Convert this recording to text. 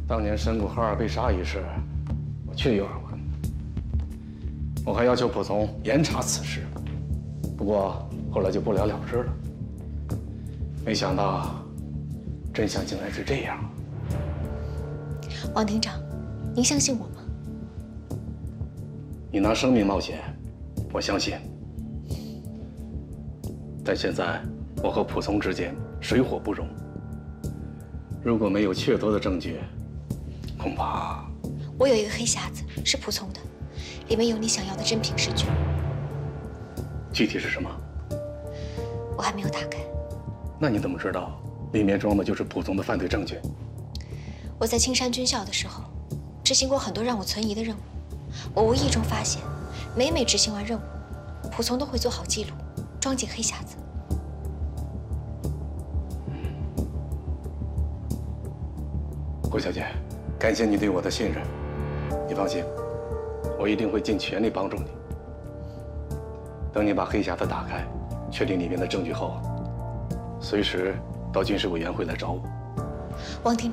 当年神谷和尔被杀一事，我确有耳闻。我还要求蒲松严查此事，不过后来就不了了之了。没想到，真相竟然是这样。 王厅长，您相信我吗？ 你拿生命冒险，我相信。但现在我和蒲松之间水火不容，如果没有确凿的证据，恐怕…… 我有一个黑匣子，是蒲松的，里面有你想要的珍品诗句。 具体是什么？ 我还没有打开。 那你怎么知道里面装的就是蒲松的犯罪证据？ 我在青山军校的时候，执行过很多让我存疑的任务。我无意中发现，每执行完任务，蒲松都会做好记录，装进黑匣子。 顾小姐，感谢你对我的信任。你放心，我一定会尽全力帮助你。等你把黑匣子打开，确定里面的证据后，随时到军事委员会来找我。 王厅长。